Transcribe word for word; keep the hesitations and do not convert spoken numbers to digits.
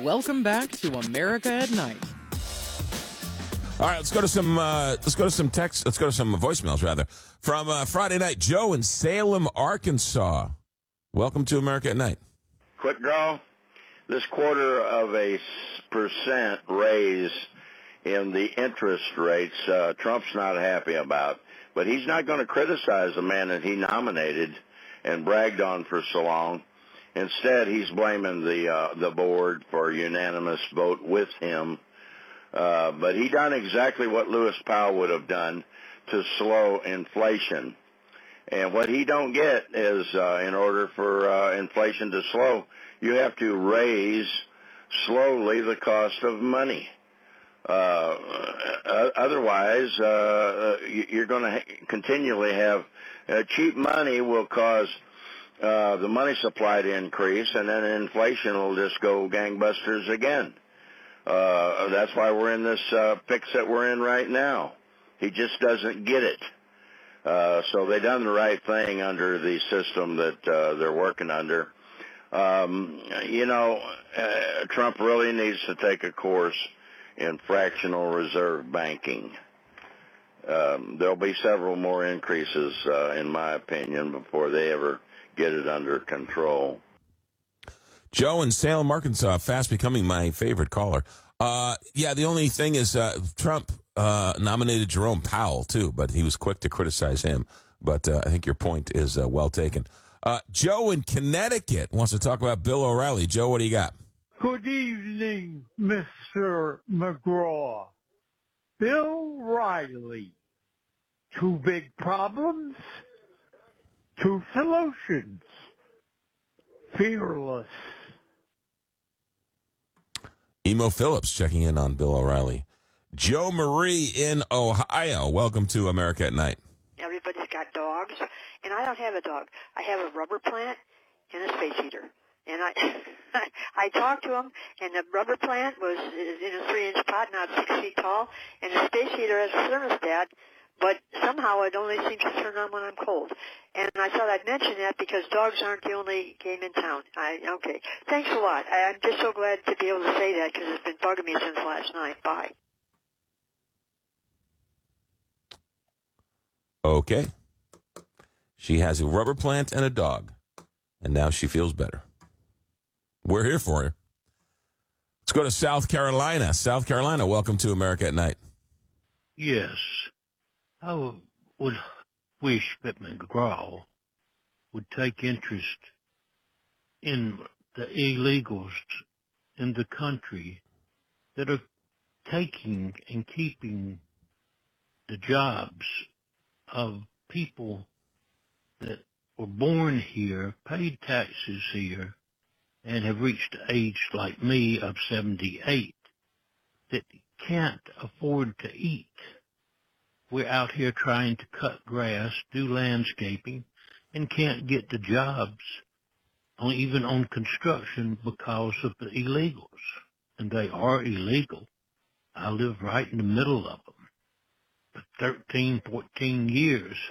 Welcome back to America at Night. All right, let's go to some. Uh, let's go to some text. Let's go to some voicemails rather from uh, Friday night. Joe in Salem, Arkansas. Welcome to America at Night. Quick draw. This quarter of a percent raise in the interest rates, uh, Trump's not happy about. But he's not going to criticize the man that he nominated and bragged on for so long. Instead, he's blaming the uh, the board for a unanimous vote with him. Uh, but he done exactly what Lewis Powell would have done to slow inflation. And what he don't get is, uh, in order for uh, inflation to slow, you have to raise slowly the cost of money. Uh, otherwise, uh, you're going to ha- continually have uh, cheap money will cause uh, the money supply to increase, and then inflation will just go gangbusters again. Uh, that's why we're in this uh, fix that we're in right now. He just doesn't get it. Uh, so they done the right thing under the system that uh, they're working under. Um, you know, uh, Trump really needs to take a course in fractional reserve banking. Um, there'll be several more increases, uh, in my opinion, before they ever get it under control. Joe in Salem, Arkansas, fast becoming my favorite caller. Uh, yeah, the only thing is uh, Trump uh, nominated Jerome Powell, too, but he was quick to criticize him. But uh, I think your point is uh, well taken. Uh, Joe in Connecticut wants to talk about Bill O'Reilly. Joe, what do you got? Good evening, Mister McGraw. Bill O'Reilly. Two big problems, two solutions. Fearless. Emo Phillips checking in on Bill O'Reilly. Joe Marie in Ohio. Welcome to America at Night. Everybody's got dogs, and I don't have a dog. I have a rubber plant and a space heater. And I I talked to him, and the rubber plant was in a three-inch pot, not six feet tall, and the space heater has a thermostat, but somehow it only seems to turn on when I'm cold. And I thought I'd mention that because dogs aren't the only game in town. I, okay. Thanks a lot. I, I'm just so glad to be able to say that because it's been bugging me since last night. Bye. Okay. She has a rubber plant and a dog, and now she feels better. We're here for her. Let's go to South Carolina. South Carolina, welcome to America at Night. Yes. I would wish that McGraw would take interest in the illegals in the country that are taking and keeping the jobs of people that were born here, paid taxes here, and have reached the age like me of seventy-eight that can't afford to eat. We're out here trying to cut grass, do landscaping, and can't get the jobs, on, even on construction, because of the illegals. And they are illegal. I live right in the middle of them. For thirteen, fourteen years,